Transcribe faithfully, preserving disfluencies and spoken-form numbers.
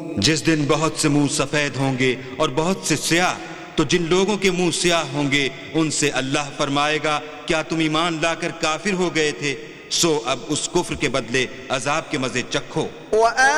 जिस दिन बहुत से मुंह सफेद होंगे और बहुत से स्याह, तो जिन लोगों के मुंह स्याह होंगे उनसे अल्लाह फरमाएगा, क्या तुम ईमान लाकर काफिर हो गए थे? सो अब उस कुफ्र के बदले अजाब के मजे चखो।